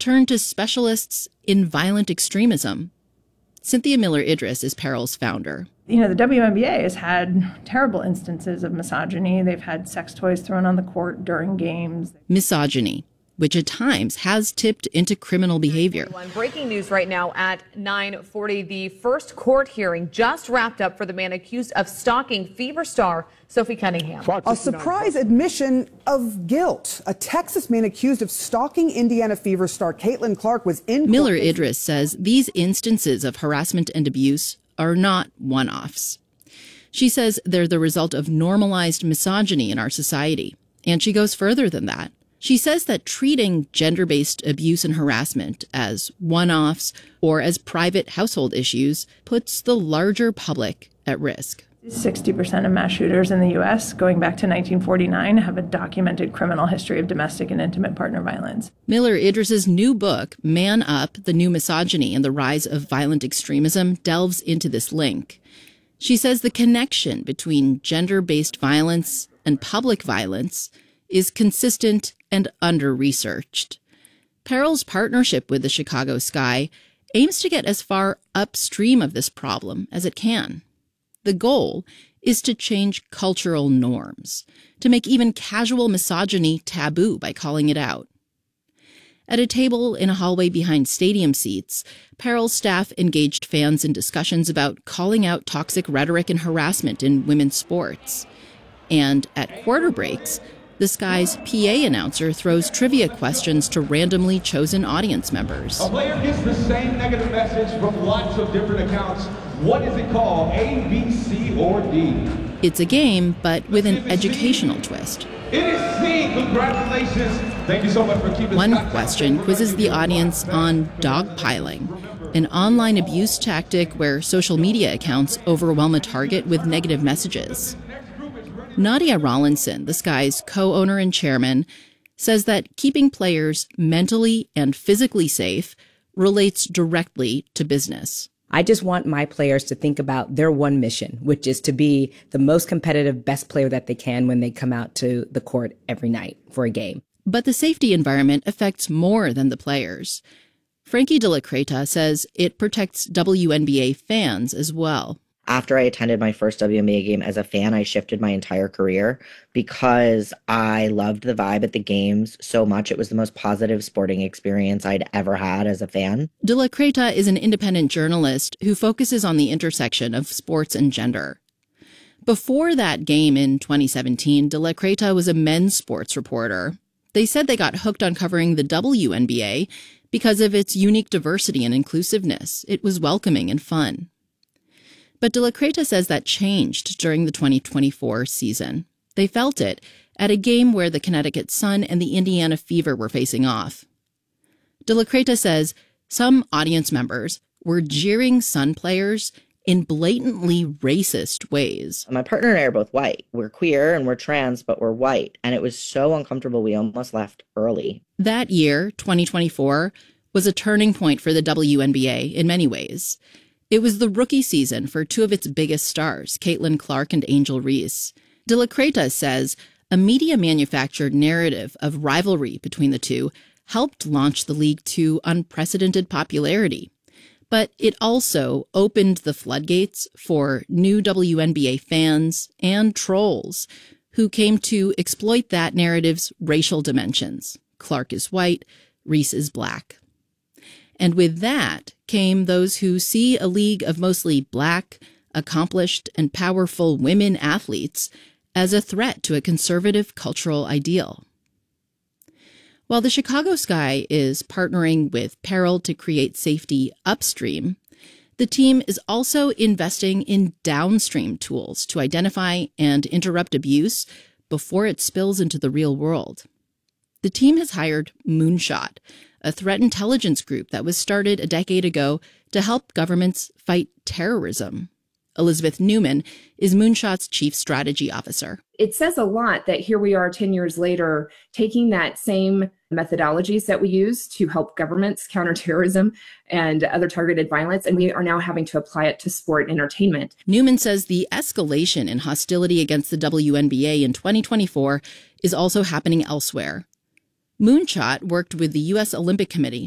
turned to specialists in violent extremism. Cynthia Miller-Idriss is Peril's founder. You know, the WNBA has had terrible instances of misogyny. They've had sex toys thrown on the court during games. Misogyny, which at times has tipped into criminal behavior. Breaking news right now at 9:40. The first court hearing just wrapped up for the man accused of stalking Fever star Sophie Cunningham. A surprise admission of guilt. A Texas man accused of stalking Indiana Fever star Caitlin Clark was in. Miller-Idriss says these instances of harassment and abuse are not one-offs. She says they're the result of normalized misogyny in our society. And she goes further than that. She says that treating gender-based abuse and harassment as one-offs or as private household issues puts the larger public at risk. 60% of mass shooters in the U.S., going back to 1949, have a documented criminal history of domestic and intimate partner violence. Miller-Idriss's new book, Man Up, The New Misogyny and the Rise of Violent Extremism, delves into this link. She says the connection between gender-based violence and public violence is consistent and under-researched. Peril's partnership with the Chicago Sky aims to get as far upstream of this problem as it can. The goal is to change cultural norms, to make even casual misogyny taboo by calling it out. At a table in a hallway behind stadium seats, Peril's staff engaged fans in discussions about calling out toxic rhetoric and harassment in women's sports. And at quarter breaks, the Sky's PA announcer throws trivia questions to randomly chosen audience members. A player gets the same negative message from lots of different accounts. What is it called? A, B, C, or D? It's a game, but with an educational twist. It is C. Congratulations. Thank you so much for keeping One question quizzes the audience on dogpiling, an online abuse tactic where social media accounts overwhelm a target with negative messages. Nadia Rawlinson, the Sky's co-owner and chairman, says that keeping players mentally and physically safe relates directly to business. I just want my players to think about their one mission, which is to be the most competitive, best player that they can when they come out to the court every night for a game. But the safety environment affects more than the players. Frankie De La Creta says it protects WNBA fans as well. After I attended my first WNBA game as a fan, I shifted my entire career because I loved the vibe at the games so much. It was the most positive sporting experience I'd ever had as a fan. De La Creta is an independent journalist who focuses on the intersection of sports and gender. Before that game in 2017, De La Creta was a men's sports reporter. They said they got hooked on covering the WNBA because of its unique diversity and inclusiveness. It was welcoming and fun. But De La Creta says that changed during the 2024 season. They felt it at a game where the Connecticut Sun and the Indiana Fever were facing off. De La Creta says some audience members were jeering Sun players in blatantly racist ways. My partner and I are both white. We're queer and we're trans, but we're white. And it was so uncomfortable, we almost left early. That year, 2024, was a turning point for the WNBA in many ways. It was the rookie season for two of its biggest stars, Caitlin Clark and Angel Reese. De La Creta says a media-manufactured narrative of rivalry between the two helped launch the league to unprecedented popularity. But it also opened the floodgates for new WNBA fans and trolls who came to exploit that narrative's racial dimensions. Clark is white, Reese is black. And with that came those who see a league of mostly black, accomplished, and powerful women athletes as a threat to a conservative cultural ideal. While the Chicago Sky is partnering with Peril to create safety upstream, the team is also investing in downstream tools to identify and interrupt abuse before it spills into the real world. The team has hired Moonshot, a threat intelligence group that was started a decade ago to help governments fight terrorism. Elizabeth Newman is Moonshot's chief strategy officer. It says a lot that here we are 10 years later, taking that same methodologies that we use to help governments counter terrorism and other targeted violence, and we are now having to apply it to sport and entertainment. Newman says the escalation in hostility against the WNBA in 2024 is also happening elsewhere. Moonshot worked with the U.S. Olympic Committee